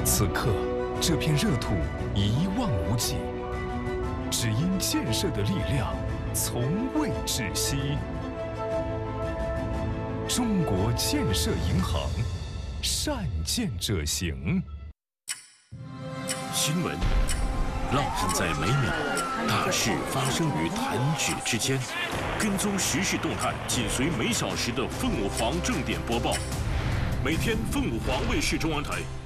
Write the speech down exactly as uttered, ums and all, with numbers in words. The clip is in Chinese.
此刻，这片热土一望无际，只因建设的力量从未止息。中国建设银行，善建者行。 新闻浪漫在每秒，大事发生于弹指之间。跟踪时事动态，紧随每小时的凤凰正点播报。每天，凤凰卫视中文台